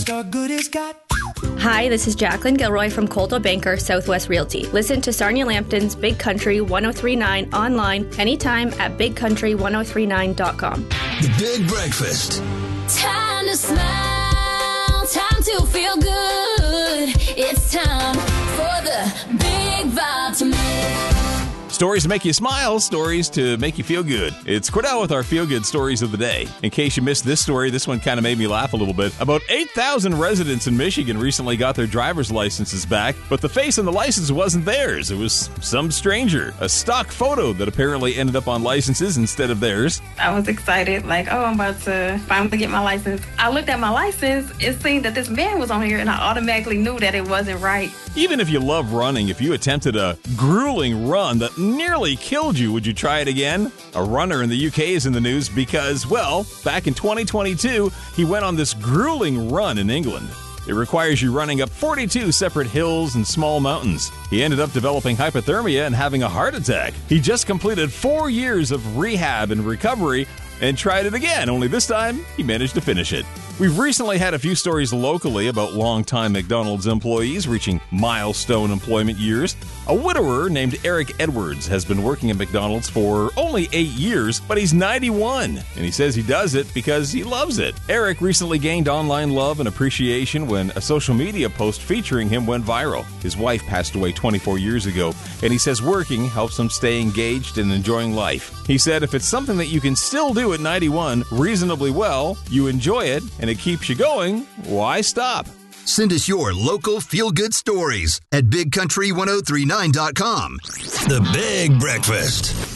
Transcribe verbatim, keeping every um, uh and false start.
Good as got. Hi, this is Jacqueline Gilroy from Coldwell Banker Southwest Realty. Listen to Sarnia Lambton's Big Country ten thirty-nine online anytime at big country ten thirty-nine dot com. The Big Breakfast. Time to smile, time to feel good. It's time for the Big Vitamin. Stories to make you smile, stories to make you feel good. It's Cordell with our Feel Good Stories of the Day. In case you missed this story, this one kind of made me laugh a little bit. About eight thousand residents in Michigan recently got their driver's licenses back, but the face on the license wasn't theirs. It was some stranger. A stock photo that apparently ended up on licenses instead of theirs. I was excited, like, oh, I'm about to finally get my license. I looked at my license, it seemed that this man was on here, and I automatically knew that it wasn't right. Even if you love running, if you attempted a grueling run that nearly killed you, would you try it again? A runner in the U K is in the news because, well, back in twenty twenty-two, he went on this grueling run in England. It requires you running up forty-two separate hills and small mountains. He ended up developing hypothermia and having a heart attack. He just completed four years of rehab and recovery and tried it again, only this time he managed to finish it. We've recently had a few stories locally about longtime McDonald's employees reaching milestone employment years. A widower named Eric Edwards has been working at McDonald's for only eight years, but he's ninety-one, and he says he does it because he loves it. Eric recently gained online love and appreciation when a social media post featuring him went viral. His wife passed away twenty-four years ago, and he says working helps him stay engaged and enjoying life. He said if it's something that you can still do at ninety-one reasonably well, you enjoy it, and it keeps you going, why stop? Send us your local feel-good stories at big country ten thirty-nine dot com. The Big Breakfast.